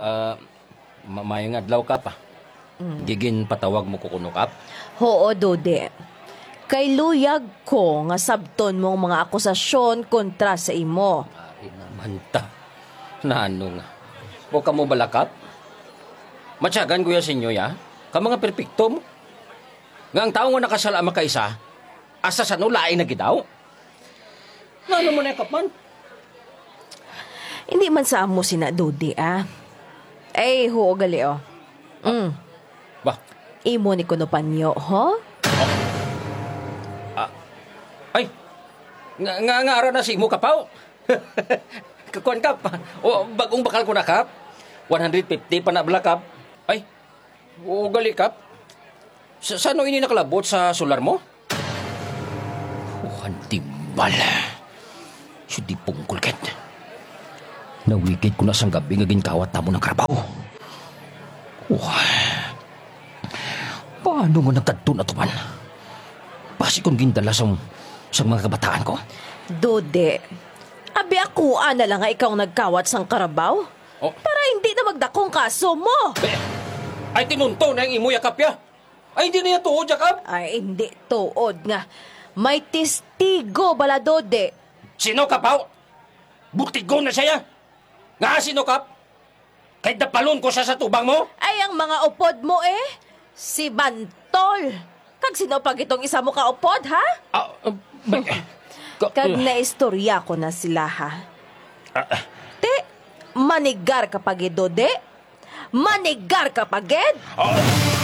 Mamayong adlaw kap. Gigin patawag mo ko kuno kap. Oo, Dode. Kay luyag ko nga sabton mong mga akusasyon kontra sa imo. Ay naman ta. Nano nga. O kamo balakap? Matyagan ko ya sa inyo ya. Ka mga perpekto mo. Nga ang tao nga nakasala makaisa, asa sa lain na gidaw. Nano mo na kapan? Hindi man sa amo sina Dode, Ay, huo gali, Ba? Imo ni kuno panyo, ho? Ay, nga ara na si mo kapaw. Kakuan kap. O bagong bakal ko na kap. 150 pa na bala kap. Ay, o gali kap. Saan ini nakalabot sa solar mo? Timbal. Sudi pungkul ket. Nawigid ko na sang gabi nga ginkawat tamo ng karabaw. Paano mo nagkadto na tuman? Basi kong gindala sa mga kabataan ko. Dode, abi ako na lang nga ikaw nagkawat sang karabaw? Oh. Para hindi na magdakong kaso mo. Ay tinunto na yung imo yakap ya. Ay hindi na yan tuod yakap. Ay, hindi tuod nga. May testigo bala, Dode. Sino kapaw? Butigo na siya. Nga sino kap? Kahit napalon ko siya sa tubang mo? Ay, ang mga upod mo si Bantol. Kag sino pag itong isa mo ka upod, ha? Kag naistorya ko na sila, ha? Te, manigar ka pagid, Dode? Manigar ka pagid?